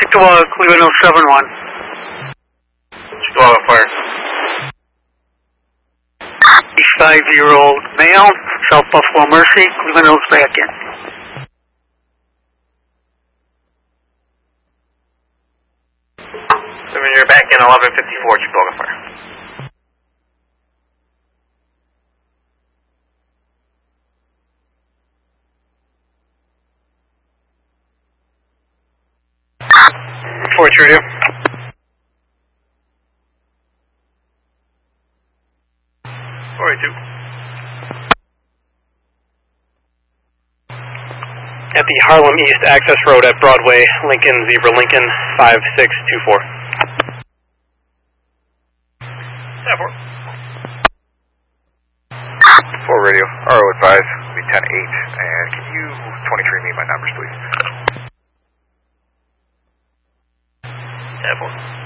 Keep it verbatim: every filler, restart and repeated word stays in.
Chickawaga, Cleveland oh seven one. Chickawaga fire. five-year-old male, South Buffalo Mercy, Cleveland Hills back in. Seven, you're back in eleven fifty-four, Chickawaga fire. Fort Radio. forty-two. At the Harlem East Access Road at Broadway, Lincoln, Zebra Lincoln, five six two four. Yeah, four. four radio, R O advise, will be ten eight, and can you twenty-three me my numbers, please? Yeah, four.